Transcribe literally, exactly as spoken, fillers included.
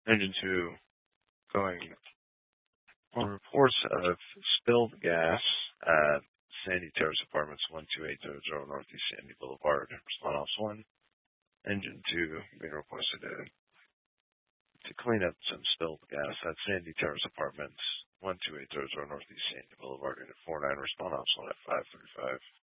Engine two going on reports of spilled gas at Sandy Terrace Apartments, one two eight zero zero Northeast Sandy Boulevard. Response Ops one. Engine two being requested to, to clean up some spilled gas at Sandy Terrace Apartments, one two eight zero zero Northeast Sandy Boulevard, Unit four nine. Response Ops one at five thirty-five.